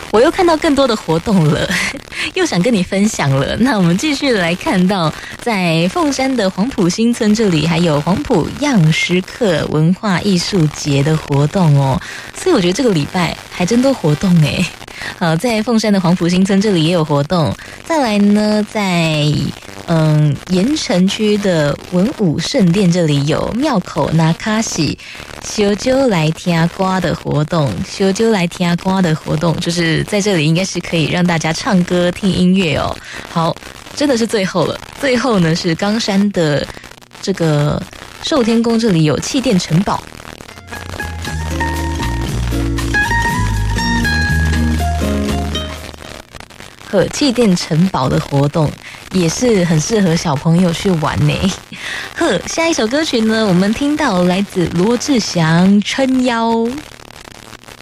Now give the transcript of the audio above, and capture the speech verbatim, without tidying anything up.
我又看到更多的活动了，又想跟你分享了。那我们继续来看到，在凤山的黄埔新村这里，还有黄埔样师课文化艺术节的活动哦。所以我觉得这个礼拜还真多活动诶。好，在凤山的黄埔新村这里也有活动。再来呢，在嗯盐城区的文武圣殿这里有庙口那卡西修究来听歌的活动，修究来听歌的活动，就是在这里应该是可以让大家唱歌听音乐哦。好，真的是最后了，最后呢是冈山的这个寿天宫这里有气垫城堡。和气垫城堡的活动也是很适合小朋友去玩呢。呵，下一首歌曲呢，我们听到来自罗志祥《撑腰》。